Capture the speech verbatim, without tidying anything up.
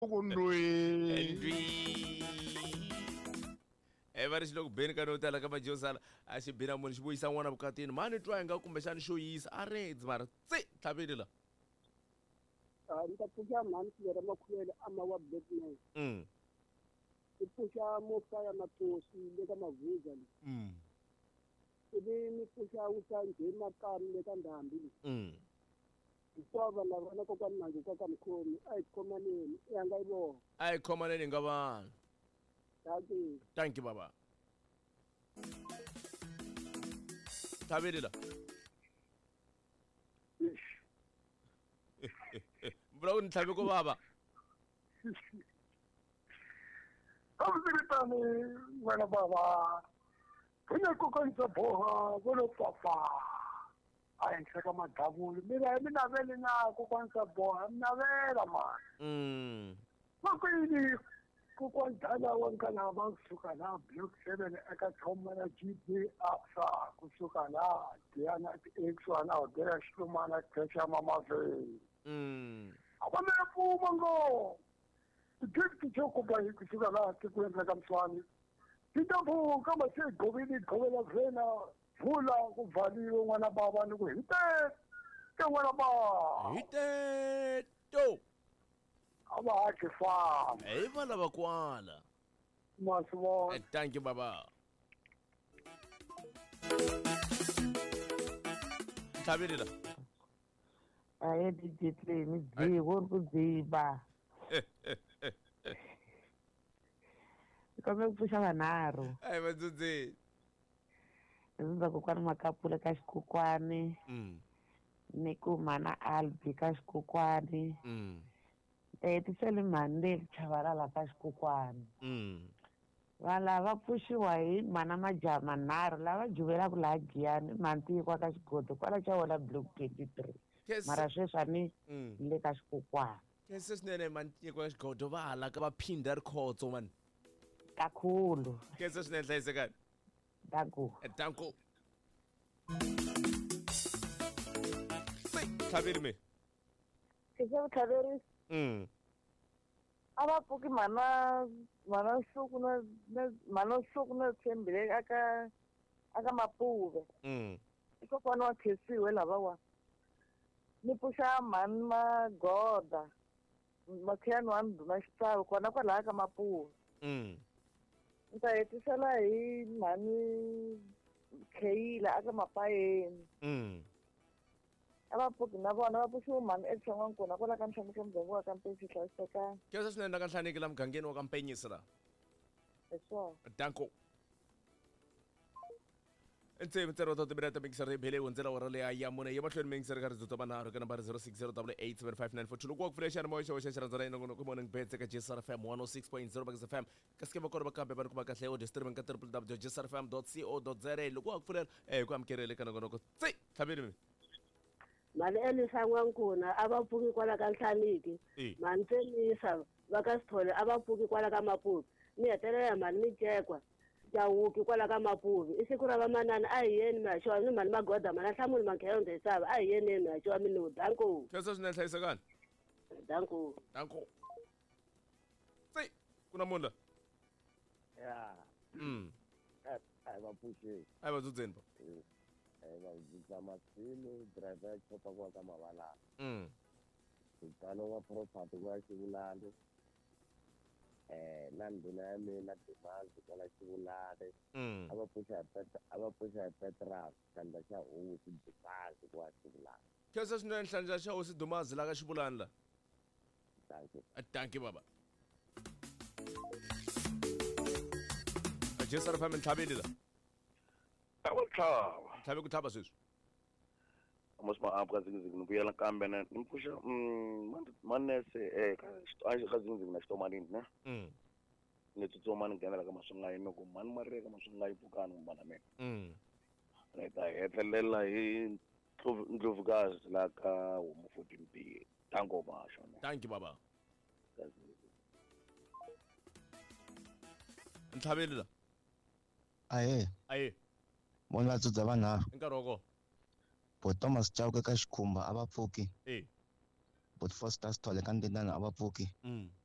Ndwi. Ever xi loko beni ka no tala ka majosala a xi bina munhu xi vuyisa n'wana vukatini mani twa nga kumbexani xo yisa a redzi mara tsi tlhaveni la ni ta pfuxa mhani lera makhulele ama wa blackman mm ni pfuxa mofa ya matosi le ka mavuza le mm ivi ni pfuxa usanje makani le ka ndhambi mm Ntova lava na kokwana manje ka ka mkhomi a hi khomaneni ya nga ibo a hi khomaneni nga vanhu Thank thank you baba tlhaveni la mbula ku ni tlhave ko baba Hambisitani n'wana bava hi le kokanisa boha volo papa a henhla ka madavula mina mi naveli na kokanisa boha mi navela mani mm makwini kokwana dala wa nkana va kusuka la block seven eka thoma na G B apsa kusuka la Diana Exwana hodela xitlumana khecha mamaveni mm abana pfuma ngo tikithi chokuba hi kusuka la tikweni ka Mswani titavuka mase govini govela vena vula kuvhaliwe n'wana bava ni ku hite ke n'wana bava hite to ava hathi famba hey vana va kwala masivona thank you baba tlhaveni la aye digital ni dzivo ku dziba kome ku pfuxa vanharhu ai vadzudzeni ndzi kokwani makapula ka xikokwani mm ni ku mana albi ka xikokwani mm hetisele mhani le chavalala ka xikokwani mm va lava pfuxiwa hi mana majaha manharhu lava juvelaka laha giyani mantikwa ka xigodo kwala xa wona block twenty-three mara sweswi a ni le ka xikokwani kese swinene mantikwa ka xigodo va halaka va phinda rikhotso mani kakhulu kese swinene hlayisekani danku danku tlhaveni me kese vutlhaverisi mm a va pfuki mana mana nsuku na mana nsuku na tshembile aka aka mapuve mm kokwana wa khesiwe lavawa ni pfuxa mhani magoda makhiyani wa ndhuna xitsavu kona kwalaha ka mapuve mm ni ta hetisela hi mhani kheyila aka mapayeni mm a va pfuki na vona va pfuxiwe mhani etshangwani kona kwala ka ntlhantlho ka mudyangu wa ka mpesi hlayisekanga kese swinene na ka nhlaniki la mugangeni wa ka mpenyisi la hi swona danko ntse mitsero to tibira ta mixer bele wonzela wa rale ya mona ya mahlweni mixer ka rizotso bana ro kana ba zero six zero eight eight seven five nine four two ko fresh mo xo xera ndzala ino ko mona ngibetse ka J S R F M one oh six point zero ba F M ka ske ba kore ba kambe ba ku ba ka hleo distributing ka w w w dot j s r f m dot co dot za loko ku fulela eh ku amkerele kana kono ko tsi tlhabeni mali elisangwankuna abapfuki kwala ka nhlaniki mantsenisa va ka Sithole abapfuki kwala ka Mapuve ni hetelela mali mi cekwa Jawuki kwala ka Mapuve i siku ra vamanana a hi yeni maxo ni mali magoda mana hlamuli mankhelo ndesava a hi yeni maxo minu danko kese swinene hlayisekani danko danko tsi kuna munhu la ya mm ai va pfuxi ai vadzudzeni ba ai va dzudza masilo driver chopa kwa ka mavala mm kutano wa property kwa xivulani eh na nduna ya mina timazi kwala xivulani mm a va pfuxa petra a va pfuxa petra kanda xa hu si dipazi kwa xivulani kese swinene nhlanja xa hosi dumazi la ka xivulani la thank you thank you baba J S R F M tlhaveni la Awuthaba. tlhabe ku thaba sweswi Amusma apha zinginzing nibuyela kambe na nimpusha mm manese eh ka ka zinginzing na xitomanini na mm ni tsutsuma ni ngena ka maswinga yini ku mani mareka maswinga yi pfukani mbana mina mm ni ta hetelela hi ndlovukazi la ka homu fourteen B tango masho na thank you baba nthabeni la aye aye mona tsutsa vanharhu nkarhi wa kona bo Thomas Chauke ka Xikhumba a va pfuki eh bo Foster Sithole ka Ndindana a va pfuki mm